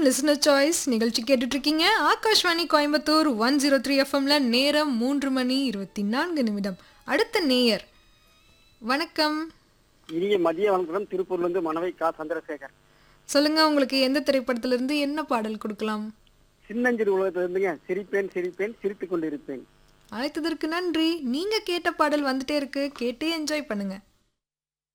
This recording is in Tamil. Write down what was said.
லிசனர் சாய்ஸ் நிகழ்ச்சி கேட்டுட்டு இருக்கீங்க. ஆகாஷ்வாணி கோயம்புத்தூர் 103 எஃப்எம்ல நேரம் 3:24. அடுத்த நேயர். வணக்கம். இனிய மதிய வணக்கம். திருப்பூர்லேருந்து மனவை கா சந்திரசேகர். சொல்லுங்க, உங்களுக்கு எந்த திரைப்படத்துல இருந்து என்ன பாடல் கொடுக்கலாம்? சின்னஞ்சிறு உலகத்துல இருந்துங்க. சிரிப்பேன் சிரிப்பேன் சிரித்துக் கொண்டிருப்பேன். அழைத்ததற்கு நன்றி. நீங்க கேட்ட பாடல் வந்துட்டே இருக்கு. கேட்டே என்ஜாய் பண்ணுங்க.